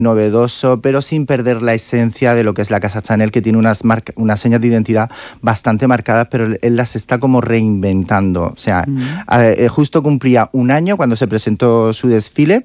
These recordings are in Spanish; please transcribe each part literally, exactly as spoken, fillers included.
novedoso, pero sin perder la esencia de lo que es la casa Chanel, que tiene unas, marca, unas señas de identidad bastante marcadas, pero él las está como reinventando. O sea, mm. eh, justo cumplía un año cuando se presentó su desfile.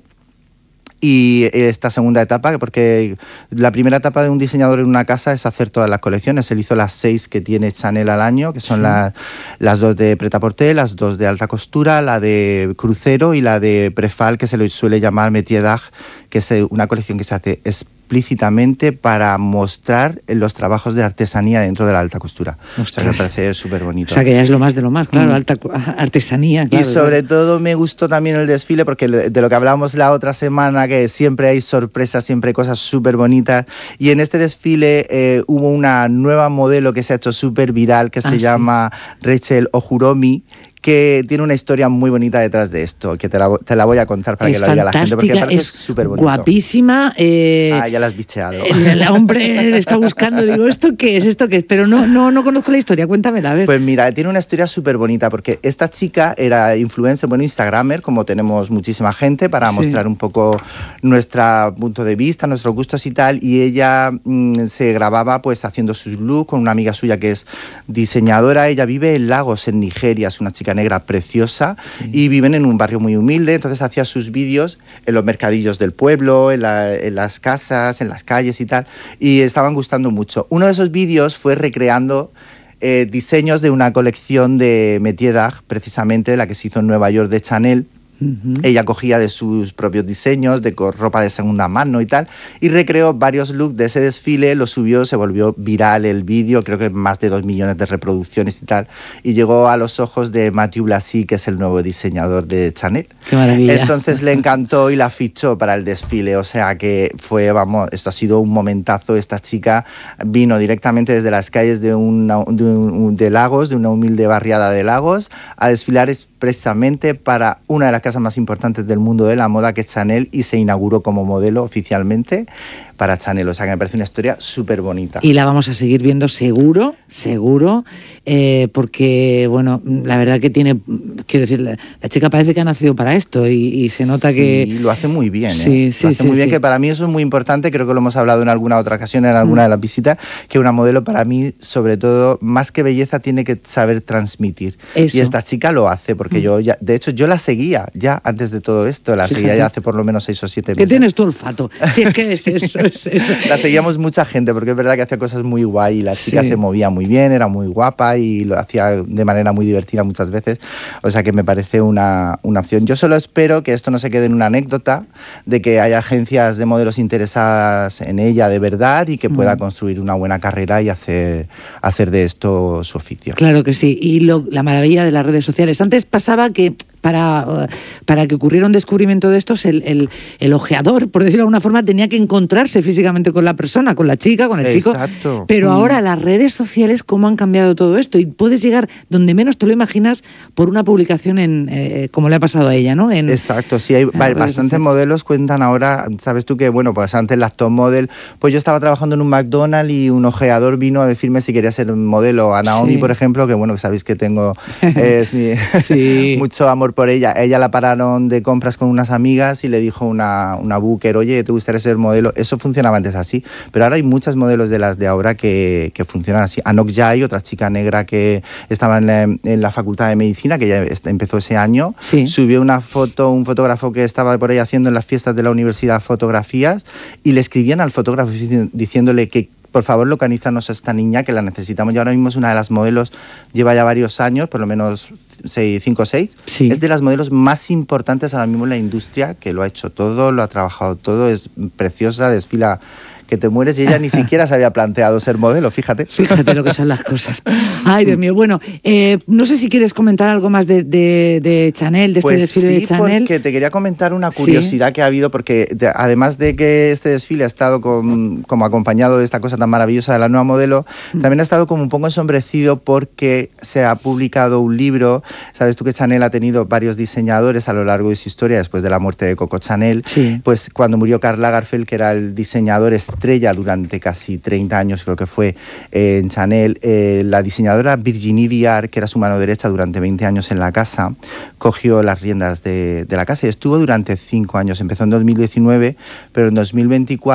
Y esta segunda etapa, porque la primera etapa de un diseñador en una casa es hacer todas las colecciones. Él hizo las seis que tiene Chanel al año, que son sí. las, las dos de Pret-a-Porter, las dos de alta costura, la de crucero y la de Prefal, que se le suele llamar Métier d'Art, que es una colección que se hace explícitamente para mostrar los trabajos de artesanía dentro de la alta costura. O sea, me parece súper bonito. O sea, que ya es lo más de lo más, claro, mm. alta artesanía. Claro, y sobre claro. todo me gustó también el desfile, porque de lo que hablábamos la otra semana, que siempre hay sorpresas, siempre hay cosas súper bonitas, y en este desfile eh, hubo una nueva modelo que se ha hecho súper viral, que ah, se sí. llama Rachel Ojuromi, que tiene una historia muy bonita detrás de esto, que te la, te la voy a contar para es que lo diga la gente, porque me parece es súper bonito. Guapísima. Eh, ah, ya la has bicheado. El, el hombre le está buscando, digo, ¿esto qué es? ¿Esto qué es? Pero no, no, no conozco la historia, cuéntamela, a ver. Pues mira, tiene una historia súper bonita, porque esta chica era influencer, bueno, instagramer, como tenemos muchísima gente, para sí. mostrar un poco nuestro punto de vista, nuestros gustos y tal, y ella mmm, se grababa pues haciendo sus looks con una amiga suya que es diseñadora. Ella vive en Lagos, en Nigeria, es una chica negra preciosa sí. y viven en un barrio muy humilde, entonces hacía sus vídeos en los mercadillos del pueblo, en, la, en las casas, en las calles y tal, y estaban gustando mucho. Uno de esos vídeos fue recreando eh, diseños de una colección de Métier d'Art, precisamente la que se hizo en Nueva York de Chanel. Uh-huh. Ella cogía de sus propios diseños, de ropa de segunda mano y tal, y recreó varios looks de ese desfile, lo subió, se volvió viral el vídeo, creo que más de dos millones de reproducciones y tal, y llegó a los ojos de Mathieu Blassy, que es el nuevo diseñador de Chanel. ¡Qué maravilla! Entonces le encantó y la fichó para el desfile, o sea que fue, vamos, esto ha sido un momentazo. Esta chica vino directamente desde las calles de, una, de, un, de Lagos, de una humilde barriada de Lagos, a desfilar precisamente para una de las casas más importantes del mundo de la moda, que es Chanel, y se inauguró como modelo oficialmente para Chanel. O sea que me parece una historia súper bonita. Y la vamos a seguir viendo seguro, seguro, eh, porque, bueno, la verdad que tiene, quiero decir, la, la chica parece que ha nacido para esto y, y se nota sí, que... Sí, lo hace muy bien, sí, ¿eh? sí, lo hace sí, muy bien, sí. que para mí eso es muy importante, creo que lo hemos hablado en alguna otra ocasión, en alguna mm. de las visitas, que una modelo para mí, sobre todo, más que belleza, tiene que saber transmitir. Eso. Y esta chica lo hace, porque mm. yo ya, de hecho, yo la seguía ya antes de todo esto, la Fíjate. seguía ya hace por lo menos seis o siete meses. Que tienes tu olfato, si es que es eso, es eso. La seguíamos mucha gente, porque es verdad que hacía cosas muy guay y la chica sí. se movía muy bien, era muy guapa y lo hacía de manera muy divertida muchas veces, o sea que me parece una, una opción. Yo solo espero que esto no se quede en una anécdota, de que haya agencias de modelos interesadas en ella de verdad y que pueda mm. construir una buena carrera y hacer, hacer de esto su oficio. Claro que sí, y lo, la maravilla de las redes sociales. Antes pasaba que Para, para que ocurriera un descubrimiento de estos, el, el, el ojeador, por decirlo de alguna forma, tenía que encontrarse físicamente con la persona, con la chica, con el chico. Exacto. Pero mm. ahora las redes sociales, ¿cómo han cambiado todo esto? Y puedes llegar donde menos te lo imaginas por una publicación, en eh, como le ha pasado a ella, ¿no? En, Exacto, sí, hay bastantes modelos, cuentan ahora, sabes tú que, bueno, pues antes las top model, pues yo estaba trabajando en un McDonald's y un ojeador vino a decirme si quería ser un modelo. A Naomi, sí. por ejemplo, que bueno, que sabéis que tengo es mi, sí. mucho amor por ella. Ella la pararon de compras con unas amigas y le dijo una, una booker, oye, ¿te gustaría ser modelo? Eso funcionaba antes así, pero ahora hay muchas modelos de las de ahora que, que funcionan así. Anok Jai, otra chica negra que estaba en la, en la Facultad de Medicina, que ya empezó ese año, sí. subió una foto, un fotógrafo que estaba por ahí haciendo en las fiestas de la universidad fotografías, y le escribían al fotógrafo diciéndole que por favor, localízanos a esta niña, que la necesitamos. Y ahora mismo es una de las modelos, lleva ya varios años, por lo menos cinco o seis. Sí. Es de las modelos más importantes ahora mismo en la industria, que lo ha hecho todo, lo ha trabajado todo, es preciosa, desfila que te mueres, y ella ni siquiera se había planteado ser modelo, fíjate. Fíjate lo que son las cosas. Ay, Dios mío. Bueno, eh, no sé si quieres comentar algo más de, de, de Chanel, de este pues desfile sí, de Chanel. Porque te quería comentar una curiosidad sí. que ha habido, porque de, además de que este desfile ha estado con, como acompañado de esta cosa tan maravillosa de la nueva modelo, mm. también ha estado como un poco ensombrecido porque se ha publicado un libro. Sabes tú que Chanel ha tenido varios diseñadores a lo largo de su historia, después de la muerte de Coco Chanel. Sí. Pues cuando murió Karl Lagerfeld, que era el diseñador estrella estrella durante casi treinta años, creo que fue, eh, en Chanel. Eh, la diseñadora Virginie Viard, que era su mano derecha durante veinte años en la casa, cogió las riendas de, de la casa y estuvo durante cinco años. Empezó en dos mil diecinueve, pero en dos mil veinticuatro